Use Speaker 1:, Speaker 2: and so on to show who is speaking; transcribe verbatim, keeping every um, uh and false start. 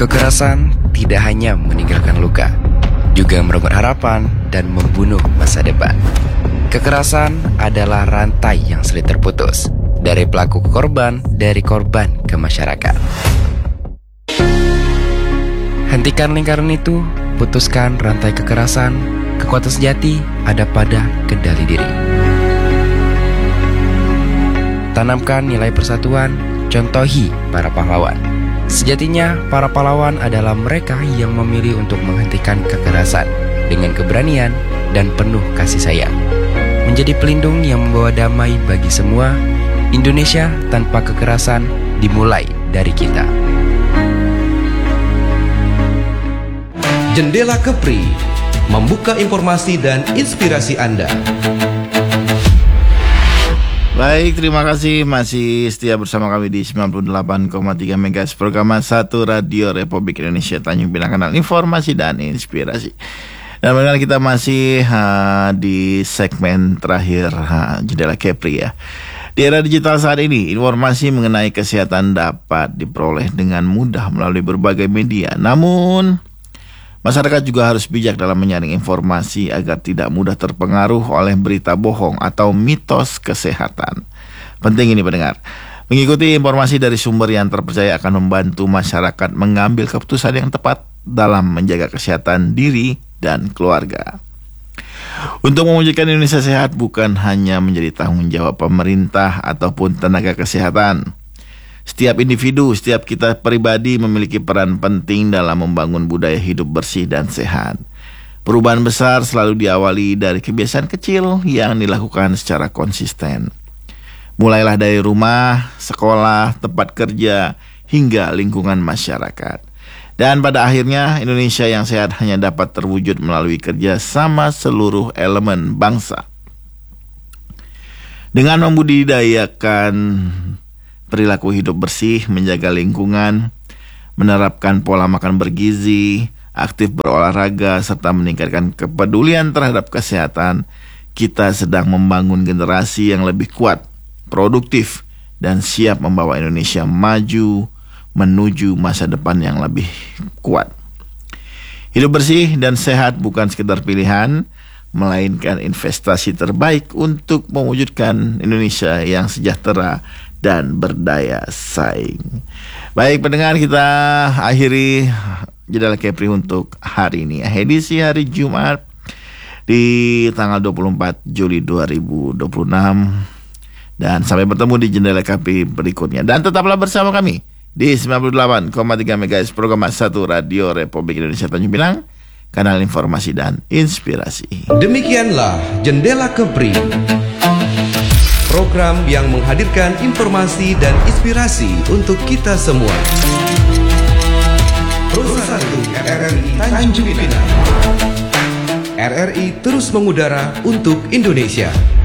Speaker 1: Kekerasan tidak hanya meninggalkan luka, juga merenggut harapan dan membunuh masa depan. Kekerasan adalah rantai yang sulit terputus, dari pelaku ke korban, dari korban ke masyarakat. Hentikan lingkaran itu, putuskan rantai kekerasan. Kekuatan sejati ada pada kendali diri. Tanamkan nilai persatuan, contohi para pahlawan. Sejatinya, para pahlawan adalah mereka yang memilih untuk menghentikan kekerasan dengan keberanian dan penuh kasih sayang. Menjadi pelindung yang membawa damai bagi semua. Indonesia tanpa kekerasan dimulai dari kita.
Speaker 2: Jendela Kepri, membuka informasi dan inspirasi Anda.
Speaker 3: Baik, terima kasih masih setia bersama kami di sembilan puluh delapan koma tiga MHz program satu Radio Republik Indonesia Tanjung Pinang, kanal informasi dan inspirasi. Dan bagaimana kita masih uh, di segmen terakhir uh, Jendela Kepri ya. Di era digital saat ini, informasi mengenai kesehatan dapat diperoleh dengan mudah melalui berbagai media. Namun, masyarakat juga harus bijak dalam menyaring informasi agar tidak mudah terpengaruh oleh berita bohong atau mitos kesehatan. Penting ini pendengar. Mengikuti informasi dari sumber yang terpercaya akan membantu masyarakat mengambil keputusan yang tepat dalam menjaga kesehatan diri dan keluarga. Untuk mewujudkan Indonesia sehat bukan hanya menjadi tanggung jawab pemerintah ataupun tenaga kesehatan. Setiap individu, setiap kita pribadi memiliki peran penting dalam membangun budaya hidup bersih dan sehat. Perubahan besar selalu diawali dari kebiasaan kecil yang dilakukan secara konsisten. Mulailah dari rumah, sekolah, tempat kerja, hingga lingkungan masyarakat. Dan pada akhirnya Indonesia yang sehat hanya dapat terwujud melalui kerjasama seluruh elemen bangsa. Dengan membudidayakan perilaku hidup bersih, menjaga lingkungan, menerapkan pola makan bergizi, aktif berolahraga, serta meningkatkan kepedulian terhadap kesehatan, kita sedang membangun generasi yang lebih kuat, produktif, dan siap membawa Indonesia maju menuju masa depan yang lebih kuat. Hidup bersih dan sehat bukan sekedar pilihan, melainkan investasi terbaik untuk mewujudkan Indonesia yang sejahtera dan berdaya saing. Baik pendengar, kita akhiri Jendela Kepri untuk hari ini, edisi hari Jumat di tanggal dua puluh empat Juli dua ribu dua puluh enam. Dan sampai bertemu di Jendela Kepri berikutnya. Dan tetaplah bersama kami di sembilan puluh delapan koma tiga MHz program satu Radio Republik Indonesia Tanjung Pinang, kanal informasi dan inspirasi.
Speaker 2: Demikianlah Jendela Kepri, program yang menghadirkan informasi dan inspirasi untuk kita semua. Perusahaan R R I Tanjung Pinang. R R I terus mengudara untuk Indonesia.